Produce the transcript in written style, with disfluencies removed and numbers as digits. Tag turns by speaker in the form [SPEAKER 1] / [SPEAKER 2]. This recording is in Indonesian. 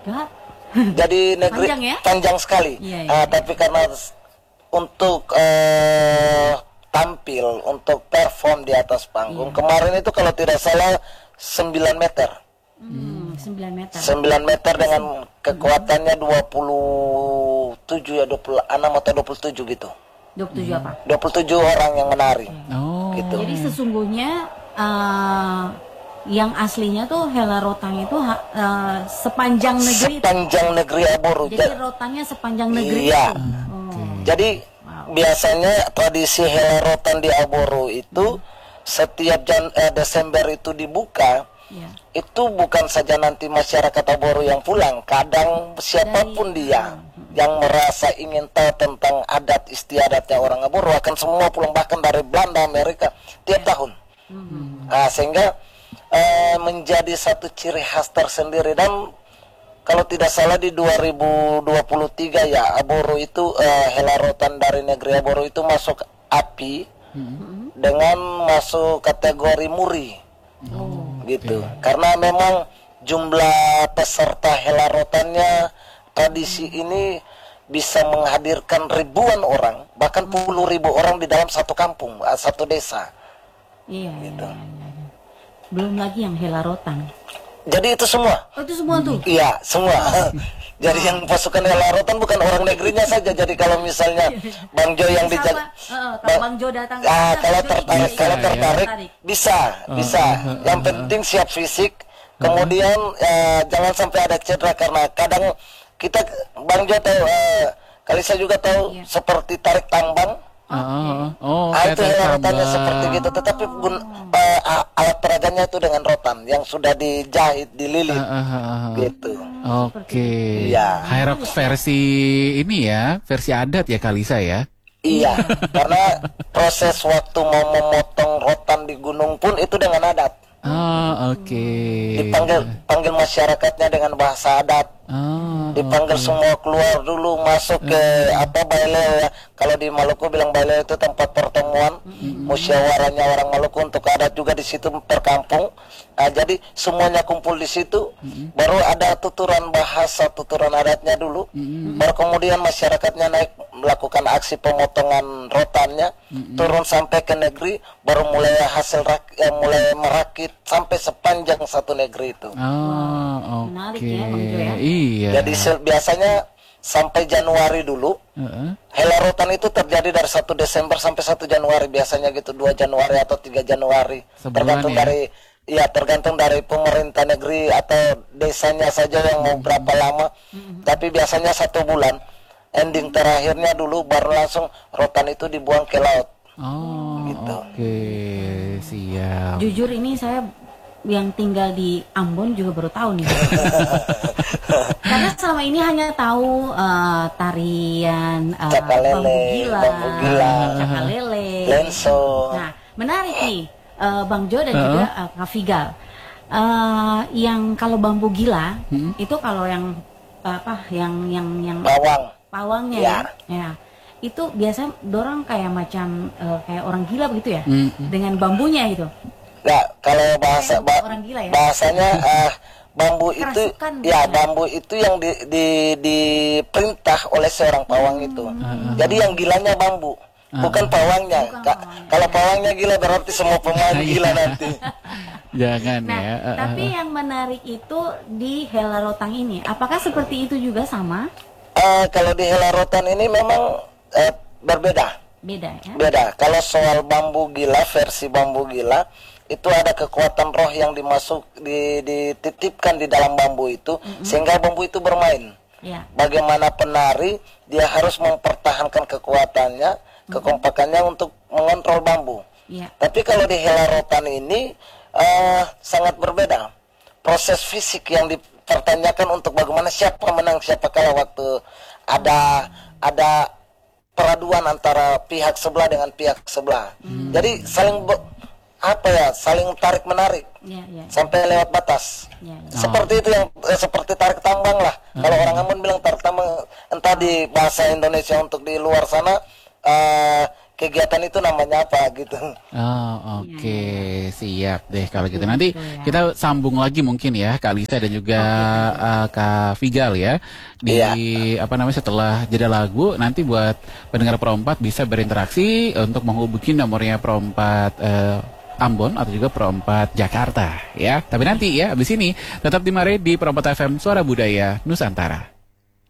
[SPEAKER 1] God.
[SPEAKER 2] Jadi negeri
[SPEAKER 1] Panjang ya?
[SPEAKER 2] panjang sekali. Tapi karena untuk tampil, untuk perform di atas panggung, kemarin itu kalau tidak salah 9 meter.
[SPEAKER 1] 9 meter.
[SPEAKER 2] 9 meter dengan kekuatannya 27 ya, 26 atau 27 gitu.
[SPEAKER 1] 27 apa?
[SPEAKER 2] 27 orang yang menari. Gitu.
[SPEAKER 1] Jadi sesungguhnya yang aslinya tuh Hela Rotan itu sepanjang negeri.
[SPEAKER 2] Sepanjang negeri Aboru.
[SPEAKER 1] Jadi rotannya sepanjang negeri.
[SPEAKER 2] Iya. Jadi biasanya tradisi Hela Rotan di Aboru itu setiap Desember itu dibuka. Itu bukan saja nanti masyarakat Aboru yang pulang, kadang siapapun dia yang merasa ingin tahu tentang adat istiadatnya orang Aboru akan semua pulang, bahkan dari Belanda, Amerika tiap tahun. Sehingga menjadi satu ciri khas tersendiri. Dan kalau tidak salah di 2023 ya, Aboru itu Hela Rotan dari negeri Aboru itu masuk API dengan masuk kategori muri. Gitu. Karena memang jumlah peserta Hela Rotannya, tradisi ini bisa menghadirkan ribuan orang, bahkan puluh ribu orang di dalam satu kampung, satu desa. Gitu.
[SPEAKER 1] Belum lagi yang Hela Rotan.
[SPEAKER 2] Jadi itu semua.
[SPEAKER 1] Oh, itu semua tuh?
[SPEAKER 2] Iya, semua. Jadi yang pasukan Hela Rotan bukan orang negerinya saja. Jadi kalau misalnya Bang Jo yang dijaga,
[SPEAKER 1] kalau Bang Jo datang,
[SPEAKER 2] kalau tertarik bisa. Yang penting siap fisik. Kemudian jangan sampai ada cedera, karena kadang kita, Bang Jo tahu, kali saya juga tahu, seperti tarik tambang. Itu Hela Rotannya seperti gitu, tetapi alat peraganya itu dengan rotan yang sudah dijahit, dililit, gitu.
[SPEAKER 3] Hyrox versi ini ya, versi adat ya Kalisa ya.
[SPEAKER 2] Iya, karena proses waktu mau memotong rotan di gunung pun itu dengan adat. Dipanggil masyarakatnya dengan bahasa adat. Dipanggil semua keluar dulu, masuk ke baile ya. Kalau di Maluku bilang baile itu tempat pertemuan musyawarahnya orang Maluku, untuk adat juga di situ perkampung. Jadi semuanya kumpul di situ, baru ada tuturan bahasa, tuturan adatnya dulu, baru kemudian masyarakatnya naik melakukan aksi pemotongan rotannya, turun sampai ke negeri, baru mulai mulai merakit sampai sepanjang satu negeri itu.
[SPEAKER 1] Menarik ya, Bang Jo ya.
[SPEAKER 3] Iya.
[SPEAKER 2] Jadi biasanya sampai Januari dulu. Hela Rotan itu terjadi dari 1 Desember sampai 1 Januari biasanya gitu, 2 Januari atau 3 Januari. Tergantung tergantung dari pemerintah negeri atau desanya saja yang mau berapa lama. Tapi biasanya 1 bulan. Ending terakhirnya dulu baru langsung rotan itu dibuang ke laut. Gitu.
[SPEAKER 3] Siap.
[SPEAKER 1] Jujur ini saya yang tinggal di Ambon juga baru tahu nih. Karena selama ini hanya tahu tarian bambu gila, cakalele,
[SPEAKER 2] lenso.
[SPEAKER 1] Nah, menarik nih Bang Jo dan juga Kak Figal. Yang kalau bambu gila itu kalau yang yang pawangnya ya. Itu biasa dorang kayak macam kayak orang gila begitu ya, dengan bambunya itu.
[SPEAKER 2] Ya, kalau bahasanya bambu
[SPEAKER 1] kerasukan
[SPEAKER 2] itu bambu itu yang diperintah oleh seorang pawang itu. Jadi yang gilanya bambu, bukan pawangnya. Kalau pawangnya gila berarti semua pemain gila nanti.
[SPEAKER 3] Jangan ya.
[SPEAKER 1] Tapi yang menarik itu di Hela Rotan ini, apakah seperti itu juga sama?
[SPEAKER 2] Kalau di Hela Rotan ini memang berbeda.
[SPEAKER 1] Beda ya?
[SPEAKER 2] Beda. Kalau soal bambu gila, versi bambu gila, itu ada kekuatan roh yang dititipkan di dalam bambu itu, sehingga bambu itu bermain. Bagaimana penari, dia harus mempertahankan kekuatannya, kekompakannya untuk mengontrol bambu. Tapi kalau di Hela Rotan ini sangat berbeda. Proses fisik yang dipertanyakan untuk bagaimana siapa menang, siapa kalah waktu ada peraduan antara pihak sebelah dengan pihak sebelah. Jadi saling tarik menarik sampai lewat batas. Seperti itu, yang seperti tarik tambang lah. Kalau orang Ambon bilang tarik tambang, entah di bahasa Indonesia untuk di luar sana kegiatan itu namanya apa gitu.
[SPEAKER 3] Oh, oke. Siap deh kalau gitu. Nanti kita sambung lagi mungkin ya Kak Lisa dan juga Kak Vigal ya di apa namanya setelah jeda lagu, nanti buat pendengar Pro 4 bisa berinteraksi untuk menghubungi nomornya Pro 4 Ambon atau juga Pro 4 Jakarta ya. Tapi nanti ya abis ini tetap di Pro 4 FM Suara Budaya Nusantara.